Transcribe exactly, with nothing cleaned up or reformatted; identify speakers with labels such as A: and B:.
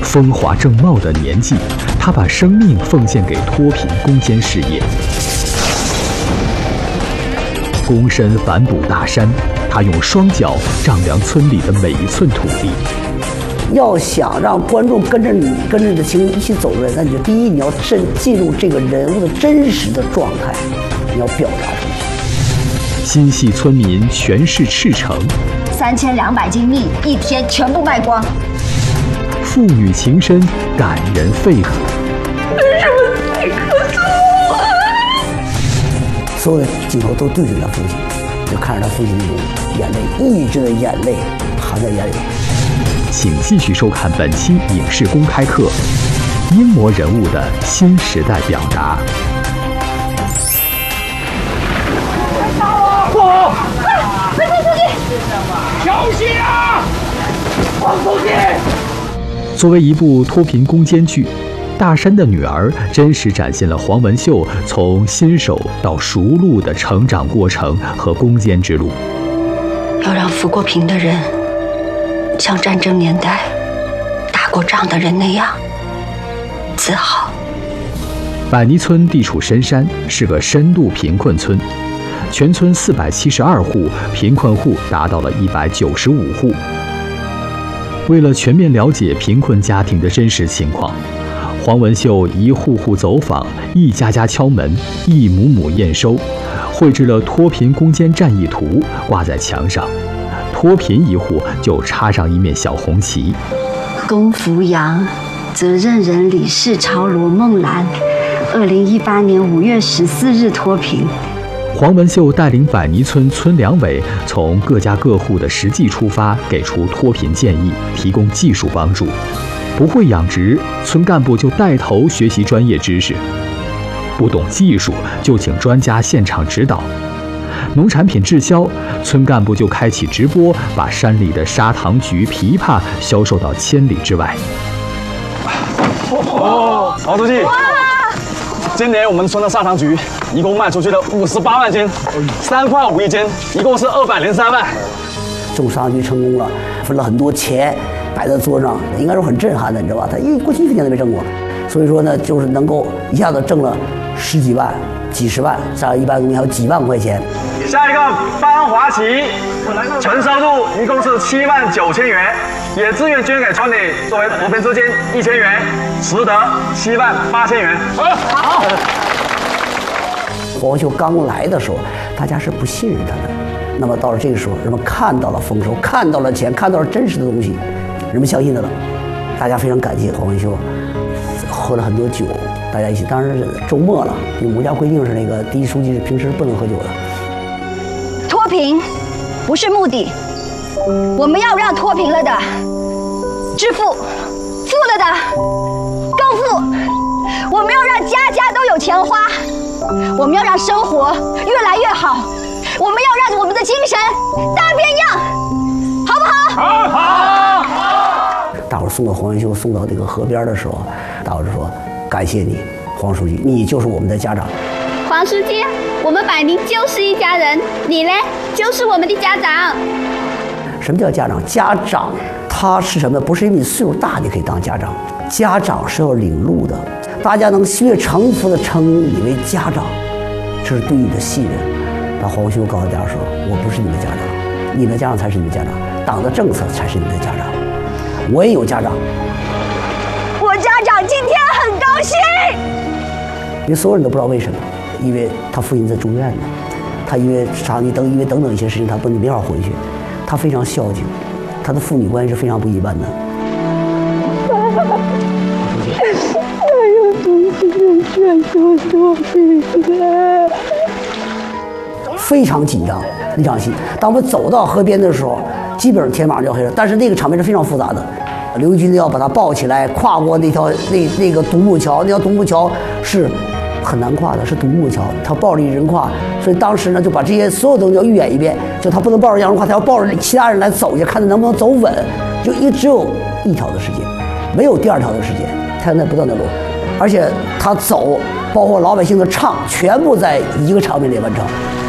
A: 风华正茂的年纪，他把生命奉献给脱贫攻坚事业。躬身反哺大山，他用双脚丈量村里的每一寸土地。
B: 要想让观众跟着你、跟着你的情绪一起走出来，那你就第一，你要真进入这个人物的真实的状态，你要表达出来。
A: 心系村民全市赤诚，
C: 三千两百斤蜜一天全部卖光。
A: 父女情深，感人肺腑。
C: 为什么你可走啊？
B: 所有的镜头都对准他父亲，就看着他父亲那种眼泪，抑制的眼泪含在眼里。
A: 请继续收看本期影视公开课，英模人物的新时代表达。
D: 不好！快快出去！小心啊！放出去！
A: 作为一部脱贫攻坚剧，《大山的女儿》真实展现了黄文秀从新手到熟路的成长过程和攻坚之路。
E: 要让扶过贫的人像战争年代打过仗的人那样自豪。
A: 百泥村地处深山，是个深度贫困村，全村四百七十二户，贫困户达到了一百九十五户。为了全面了解贫困家庭的真实情况，黄文秀一户户走访，一家家敲门，一亩亩验收，绘制了脱贫攻坚战役图，挂在墙上。脱贫一户就插上一面小红旗。
E: 龚福阳，责任人李世超、罗梦兰，二零一八年五月十四日脱贫。
A: 黄文秀带领百泥村村两委从各家各户的实际出发，给出脱贫建议，提供技术帮助。不会养殖，村干部就带头学习专业知识；不懂技术，就请专家现场指导。农产品滞销，村干部就开启直播，把山里的砂糖橘、枇杷销售到千里之外。
F: 哦，黄书记，今年我们村的砂糖橘一共卖出去了五十八万斤，三块五一斤，一共是二百零三万。
B: 种砂糖橘成功了，分了很多钱摆在桌上，应该说很震撼的，你知道吧？他一过去一分钱都没挣过，所以说呢，就是能够一下子挣了十几万、几十万，上一般东西还有几万块钱。
F: 下一个班华旗，纯收入一共是七万九千元，也自愿捐给村里作为脱贫资金一千元，实得七万八千元。好。
B: 黄文秀刚来的时候，大家是不信任他的。那么到了这个时候，人们看到了丰收，看到了钱，看到了真实的东西，人们相信他了。大家非常感谢黄文秀，喝了很多酒，大家一起。当然是周末了，因为我们家规定是那个第一书记是平时不能喝酒的。
C: 脱贫不是目的，我们要让脱贫了的致富，富了的更富。我们要让家家都有钱花，我们要让生活越来越好，我们要让我们的精神大变样，好不好？
D: 好，好，好。
B: 大伙儿送到黄文秀送到这个河边的时候，大伙儿说感谢你，黄书记，你就是我们的家长。
G: 黄书记，我们百宁就是一家人，你呢，就是我们的家长。
B: 什么叫家长？家长他是什么？不是因为你岁数大你可以当家长，家长是要领路的。大家能心悦诚服地称你为家长，这是对你的信任。那黄文秀告诉大家说：“我不是你的家长，你的家长才是你的家长，党的政策才是你的家长。我也有家长，
C: 我家长今天很高兴。”
B: 因为所有人都不知道为什么，因为他父亲在住院呢，他因为长期等，因为等等一些事情，他不没法回去。他非常孝敬，他的父女关系是非常不一般的。
G: 还有东西能选择脱贫的。
B: 非常紧张那场戏。当我们走到河边的时候，基本上天马上就要黑了，但是那个场面是非常复杂的。刘玉军要把他抱起来，跨过那条那那个独木桥，那条独木桥是很难跨的，是独木桥，他抱着一人跨，所以当时呢就把这些所有东西要预演一遍，就他不能抱着杨人跨，他要抱着其他人来走去，看他能不能走稳，就一只有一条的时间，没有第二条的时间，他在不断的走，而且他走，包括老百姓的唱，全部在一个场面里完成。